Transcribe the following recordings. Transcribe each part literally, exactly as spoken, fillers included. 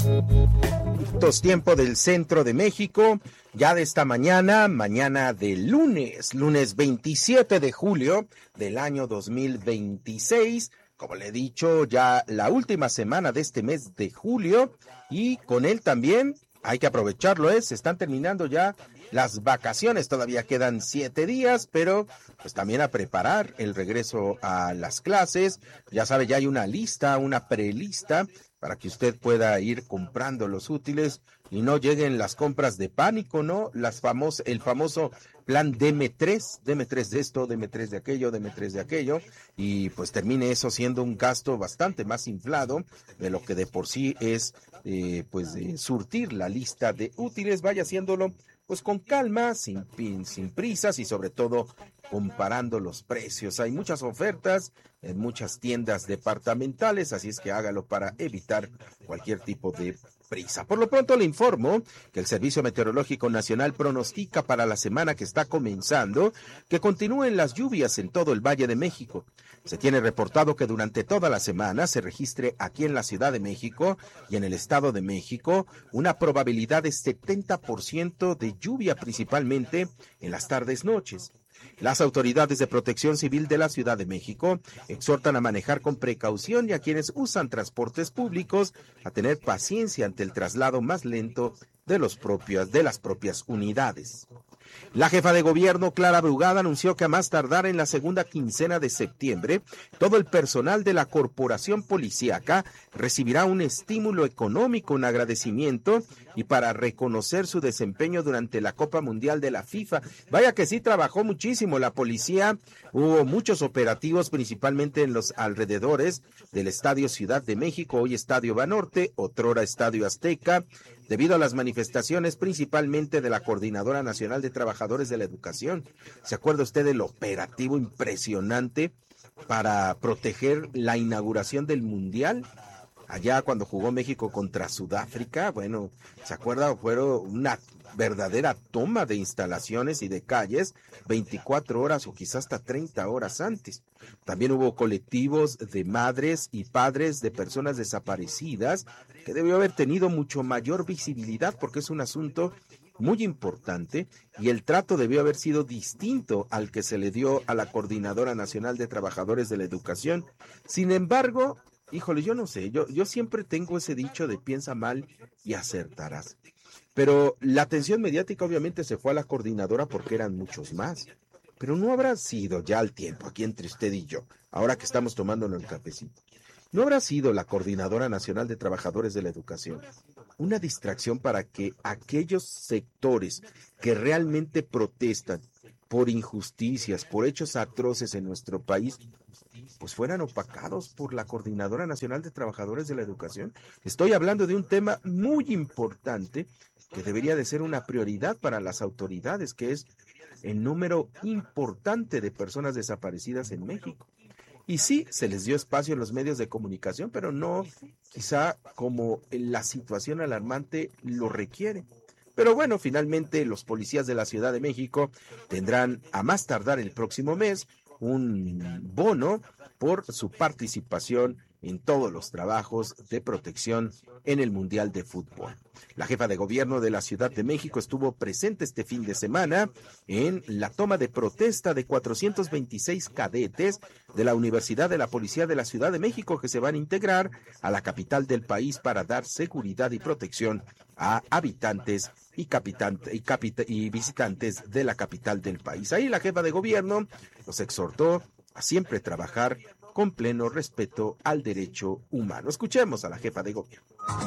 Tiempo del centro de México, ya de esta mañana, mañana de lunes, lunes veintisiete de julio del año dos mil veintiséis, como le he dicho, ya la última semana de este mes de julio, y con él también hay que aprovecharlo, ¿eh? Se están terminando ya las vacaciones, todavía quedan siete días, pero pues también a preparar el regreso a las clases. Ya sabe, ya hay una lista, una prelista para que usted pueda ir comprando los útiles y no lleguen las compras de pánico, ¿no? Las famos, el famoso plan D M tres, D M tres de esto, D M tres de aquello, D M tres de aquello, y pues termine eso siendo un gasto bastante más inflado de lo que de por sí es, eh, pues, de surtir la lista de útiles. Vaya haciéndolo pues con calma, sin, sin prisas y sobre todo comparando los precios. Hay muchas ofertas en muchas tiendas departamentales, así es que hágalo para evitar cualquier tipo de prisa. Por lo pronto le informo que el Servicio Meteorológico Nacional pronostica para la semana que está comenzando que continúen las lluvias en todo el Valle de México. Se tiene reportado que durante toda la semana se registre aquí en la Ciudad de México y en el Estado de México una probabilidad de setenta por ciento de lluvia, principalmente en las tardes-noches. Las autoridades de protección civil de la Ciudad de México exhortan a manejar con precaución y a quienes usan transportes públicos a tener paciencia ante el traslado más lento de, los propios, de las propias unidades. La jefa de gobierno, Clara Brugada, anunció que a más tardar en la segunda quincena de septiembre, todo el personal de la corporación policíaca recibirá un estímulo económico, un agradecimiento y para reconocer su desempeño durante la Copa Mundial de la FIFA. Vaya que sí trabajó muchísimo la policía, hubo muchos operativos principalmente en los alrededores del Estadio Ciudad de México, hoy Estadio Banorte, otrora Estadio Azteca, debido a las manifestaciones principalmente de la Coordinadora Nacional de Trabajadores de la Educación. ¿Se acuerda usted del operativo impresionante para proteger la inauguración del Mundial? Allá cuando jugó México contra Sudáfrica, bueno, ¿se acuerda? Fueron una verdadera toma de instalaciones y de calles veinticuatro horas o quizás hasta treinta horas antes. También hubo colectivos de madres y padres de personas desaparecidas que debió haber tenido mucho mayor visibilidad porque es un asunto muy importante y el trato debió haber sido distinto al que se le dio a la Coordinadora Nacional de Trabajadores de la Educación. Sin embargo, híjole, yo no sé, yo, yo siempre tengo ese dicho de piensa mal y acertarás. Pero la atención mediática obviamente se fue a la coordinadora porque eran muchos más. Pero no habrá sido ya al tiempo, aquí entre usted y yo, ahora que estamos tomándonos el cafecito, ¿no habrá sido la Coordinadora Nacional de Trabajadores de la Educación una distracción para que aquellos sectores que realmente protestan por injusticias, por hechos atroces en nuestro país, pues fueran opacados por la Coordinadora Nacional de Trabajadores de la Educación? Estoy hablando de un tema muy importante que debería de ser una prioridad para las autoridades, que es el número importante de personas desaparecidas en México. Y sí, se les dio espacio en los medios de comunicación, pero no quizá como la situación alarmante lo requiere. Pero bueno, finalmente los policías de la Ciudad de México tendrán a más tardar el próximo mes un bono por su participación en todos los trabajos de protección en el Mundial de Fútbol. La jefa de gobierno de la Ciudad de México estuvo presente este fin de semana en la toma de protesta de cuatrocientos veintiséis cadetes de la Universidad de la Policía de la Ciudad de México que se van a integrar a la capital del país para dar seguridad y protección a habitantes y, capitante, y, capita, y visitantes de la capital del país. Ahí la jefa de gobierno los exhortó a siempre trabajar con pleno respeto al derecho humano. Escuchemos a la jefa de gobierno.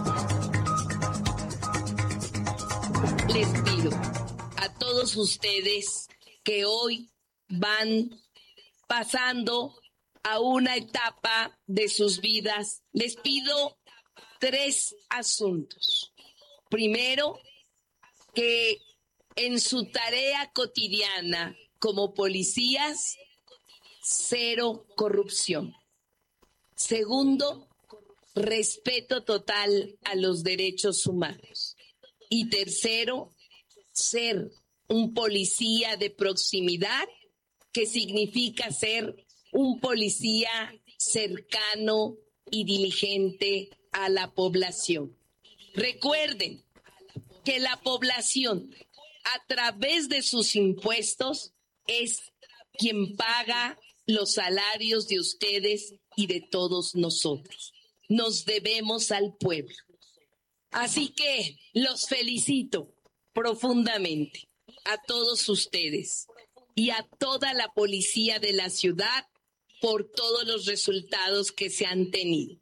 Les pido a todos ustedes que hoy van pasando a una etapa de sus vidas, les pido tres asuntos. Primero, que en su tarea cotidiana como policías, cero corrupción. Segundo, respeto total a los derechos humanos. Y tercero, ser un policía de proximidad, que significa ser un policía cercano y diligente a la población. Recuerden que la población, a través de sus impuestos, es quien paga los salarios de ustedes y de todos nosotros. Nos debemos al pueblo. Así que los felicito profundamente a todos ustedes y a toda la policía de la ciudad por todos los resultados que se han tenido.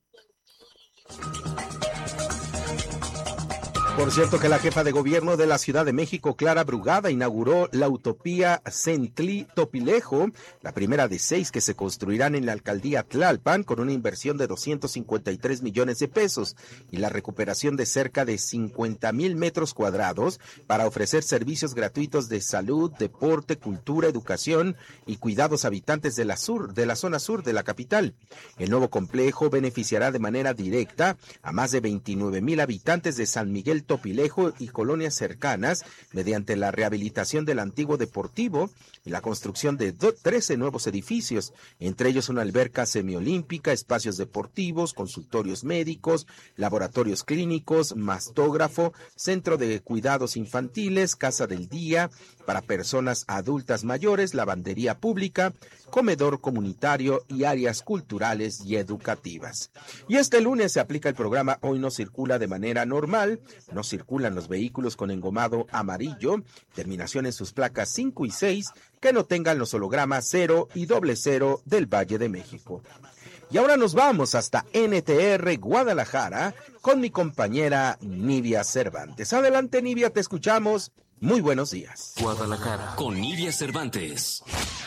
Por cierto que la jefa de gobierno de la Ciudad de México, Clara Brugada, inauguró la Utopía Centlí-Topilejo, la primera de seis que se construirán en la alcaldía Tlalpan con una inversión de doscientos cincuenta y tres millones de pesos y la recuperación de cerca de cincuenta mil metros cuadrados para ofrecer servicios gratuitos de salud, deporte, cultura, educación y cuidados a habitantes de la sur, de la zona sur de la capital. El nuevo complejo beneficiará de manera directa a más de veintinueve mil habitantes de San Miguel Topilejo y colonias cercanas mediante la rehabilitación del antiguo deportivo y la construcción de trece nuevos edificios, entre ellos una alberca semiolímpica, espacios deportivos, consultorios médicos, laboratorios clínicos, mastógrafo, centro de cuidados infantiles, casa del día para personas adultas mayores, lavandería pública, comedor comunitario y áreas culturales y educativas. Y este lunes se aplica el programa Hoy no circula de manera normal. No circulan los vehículos con engomado amarillo, terminación en sus placas cinco y seis, que no tengan los hologramas cero y doble cero del Valle de México. Y ahora nos vamos hasta N T R Guadalajara con mi compañera Nidia Cervantes. Adelante, Nidia, te escuchamos. Muy buenos días. Guadalajara con Nidia Cervantes.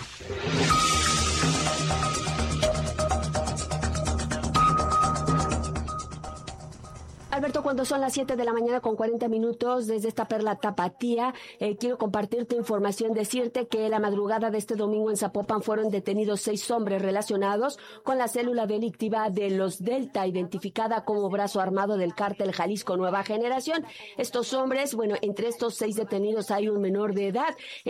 Alberto, cuando son las siete de la mañana con cuarenta minutos desde esta perla tapatía, eh, quiero compartirte información, decirte que la madrugada de este domingo en Zapopan fueron detenidos seis hombres relacionados con la célula delictiva de los Delta, identificada como brazo armado del cártel Jalisco Nueva Generación. Estos hombres, bueno, entre estos seis detenidos hay un menor de edad.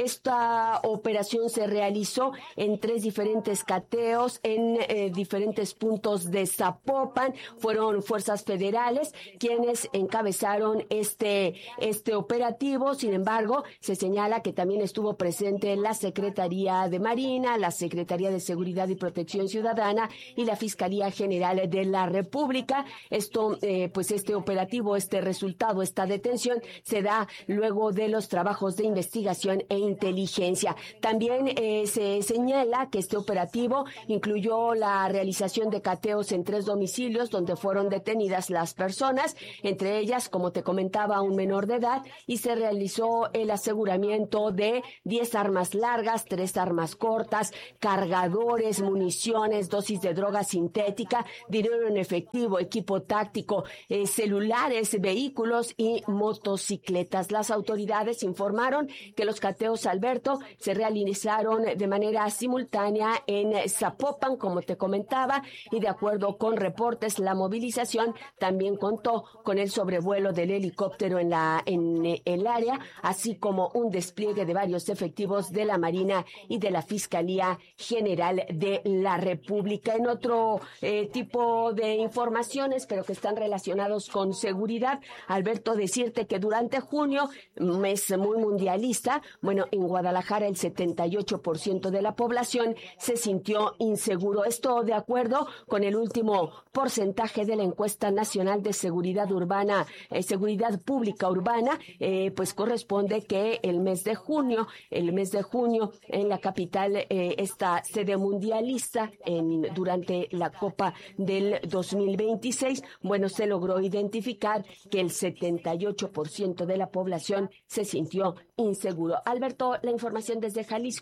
Esta operación se realizó en tres diferentes cateos en eh, diferentes puntos de Zapopan. Fueron fuerzas federales quienes encabezaron este, este operativo. Sin embargo, se señala que también estuvo presente la Secretaría de Marina, la Secretaría de Seguridad y Protección Ciudadana y la Fiscalía General de la República. Esto, eh, pues este operativo, este resultado, esta detención se da luego de los trabajos de investigación e inteligencia. También eh, se señala que este operativo incluyó la realización de cateos en tres domicilios donde fueron detenidas las personas, entre ellas, como te comentaba, un menor de edad, y se realizó el aseguramiento de diez armas largas, tres armas cortas, cargadores, municiones, dosis de droga sintética, dinero en efectivo, equipo táctico, eh, celulares, vehículos y motocicletas. Las autoridades informaron que los cateos, Alberto, se realizaron de manera simultánea en Zapopan, como te comentaba, y de acuerdo con reportes, la movilización también contó con el sobrevuelo del helicóptero en la en el área, así como un despliegue de varios efectivos de la Marina y de la Fiscalía General de la República. En otro eh, tipo de informaciones, pero que están relacionados con seguridad, Alberto, decirte que durante junio, mes muy mundialista, bueno, en Guadalajara el setenta y ocho por ciento de la población se sintió inseguro. Esto de acuerdo con el último porcentaje de la encuesta nacional de seguridad urbana, eh, seguridad pública urbana, eh, pues corresponde que el mes de junio, el mes de junio en la capital, eh, esta sede mundialista en, durante la Copa del dos mil veintiséis, bueno, se logró identificar que el setenta y ocho por ciento de la población se sintió inseguro. Alberto, la información desde Jalisco.